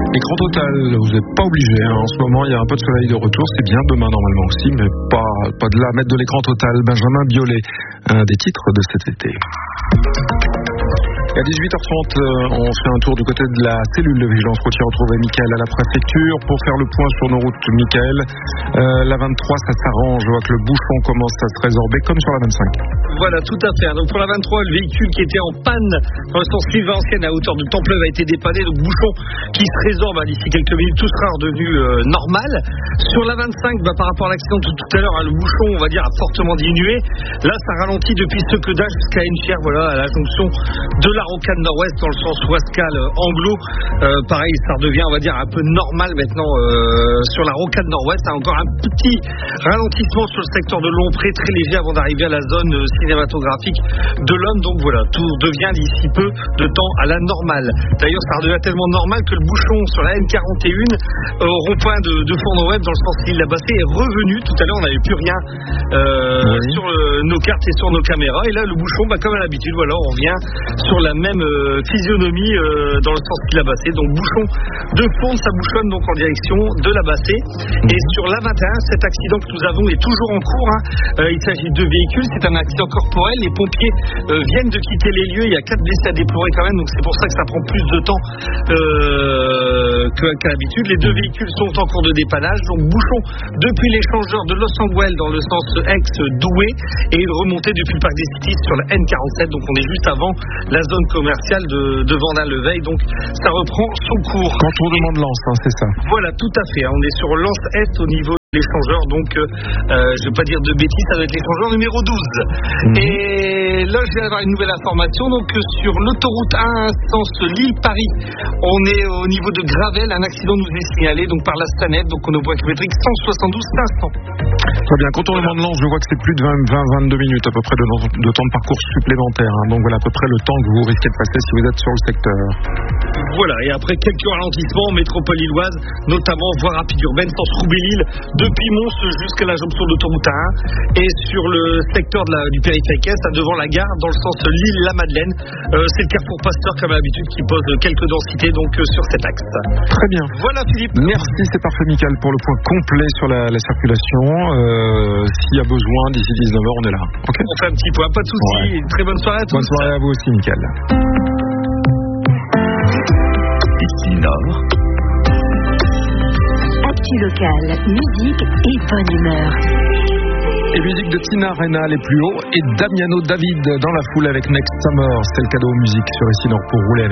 Écran total, vous n'êtes pas obligé. En ce moment, il y a un peu de soleil de retour. C'est bien demain normalement aussi, mais pas de là à mettre de l'écran total. Benjamin Biolay, un des titres de cet été. À 18h30, on fait un tour du côté de la cellule de vigilance routière. On retrouve Mickaël à la préfecture pour faire le point sur nos routes. Mickaël, la 23, ça s'arrange. Je vois que le bouchon commence à se résorber comme sur la 25. Voilà, tout à fait. Donc pour la 23, le véhicule qui était en panne dans le sens Sylvain-Ancienne à hauteur de Templeuve a été dépanné. Le bouchon qui se résorbe d'ici quelques minutes, tout sera redevenu normal. Sur la 25, par rapport à l'accident tout à l'heure, le bouchon, on va dire, a fortement diminué. Là, ça ralentit depuis Secaudas jusqu'à Enchères, voilà, à la jonction de la Rocade Nord-Ouest dans le sens Ouascal-Anglo. Pareil, ça redevient, on va dire, un peu normal maintenant sur la Rocade Nord-Ouest. Encore un petit ralentissement sur le secteur de Lompré, très léger avant d'arriver à la zone cinématographique de l'Homme. Donc voilà, tout devient d'ici peu de temps à la normale. D'ailleurs, ça redevient tellement normal que le bouchon sur la N41 au rond-point de Fourneau-Web dans le sens Lille-la-Bassée est revenu. Tout à l'heure, on n'avait plus rien sur nos cartes et sur nos caméras. Et là, le bouchon, comme à l'habitude, voilà, on revient sur la même physionomie dans le sens Lille-la-Bassée. Donc bouchon de Fourne, ça bouchonne donc en direction de la Bassée. Et sur la 21, cet accident que nous avons est toujours en cours. Il s'agit de deux véhicules. C'est un accident corporel. Les pompiers viennent de quitter les lieux. Il y a 4 blessés à déplorer quand même. Donc c'est pour ça que ça prend plus de temps qu'à l'habitude. Les deux véhicules sont en cours de dépannage. Donc bouchon depuis l'échangeur de Los Angeles dans le sens ex-Douai et remonté depuis le parc des Cities sur la N47. Donc on est juste avant la zone commerciale de Vendin-le-Veil. Donc ça reprend son cours. Contournement de Lens, c'est ça. Voilà, tout à fait. On est sur Lens-Est au niveau de l'échangeur. Donc je ne vais pas dire de bêtises, ça doit être l'échangeur numéro 12. Et là, je vais avoir une nouvelle information. Donc sur l'autoroute 1, sens Lille-Paris, on est au niveau de Gravel. Un accident nous est signalé donc par la Stanef. Donc on est au point kilométrique 172 500. Très bien, contournement de Lens, je vois que c'est plus de 20-22 minutes à peu près de temps de parcours supplémentaire. Donc voilà à peu près le temps que vous risquez de passer si vous êtes sur le secteur. Voilà, et après quelques ralentissements en métropole lilloise, notamment voie rapide urbaine sens Roubaix-Lille, depuis Mons jusqu'à la jonction de l'autoroute 1, et sur le secteur du périphérique est, devant la gare, dans le sens Lille-la-Madeleine. C'est le carrefour Pasteur, comme à l'habitude, qui pose quelques densités donc sur cet axe. Très bien. Voilà Philippe. Merci, c'est parfait Mickaël pour le point complet sur la circulation. S'il y a besoin, d'ici 19h, on est là. Okay. On fait un petit point, pas de soucis. Ouais. Très bonne soirée à tous. Bonne soirée à vous aussi Mickaël. Ici Nord. Actu local, musique et bonne humeur. Et musique de Tina Arena les plus hauts et Damiano David dans la foule avec Next Summer. C'est le cadeau musique sur Ici Nord pour rouler avec.